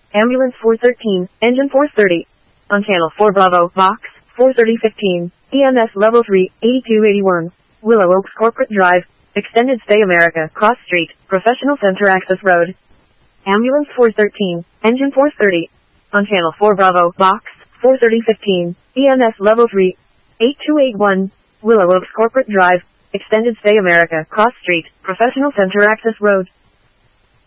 Ambulance 413, engine 430. On channel 4 Bravo, box 43015, EMS level 3, 8281. Willow Oaks Corporate Drive, Extended Stay America, Cross Street, Professional Center Access Road. Ambulance 413, engine 430. On channel 4 Bravo, box 43015, EMS level 3, 8281. Willow Oaks Corporate Drive, Extended Stay America, Cross Street, Professional Center Access Road.